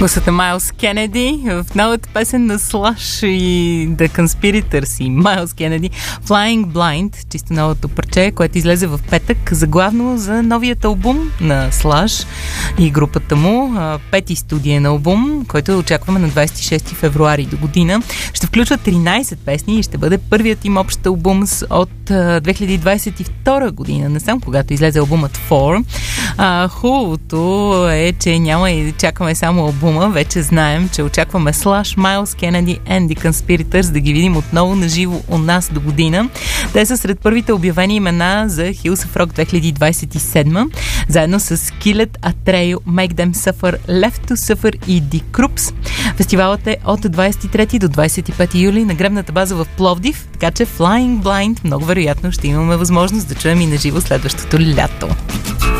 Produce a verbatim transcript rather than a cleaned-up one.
Слушате Майлз Кенеди в новата песен на Slash и The Conspirators и Майлз Кенеди Flying Blind, чисто новото парче, което излезе в петък, заглавно за новият албум на Slash и групата му, пети студиен албум, който очакваме на двадесет и шести февруари до година. Ще включва тринадесет песни и ще бъде първият им общ албум от две хиляди двадесет и втора година, не съм когато излезе албумът Four. А, хубавото е, че няма и чакаме само албума, вече знаем, че очакваме Slash, Майлз Кенеди and The Conspirators да ги видим отново на живо у нас до година. Те са сред първите обявени имена за Hills of Rock две хиляди двадесет и седма, заедно с Skillet, Atreyu, Make Them Suffer, Left to Suffer и The Croops. Фестивалът е от двадесет и трети до двадесет и пети юли на гребната база в Пловдив, така че Flying Blind много вероятно ще имаме възможност да чуем и на живо следващото лято.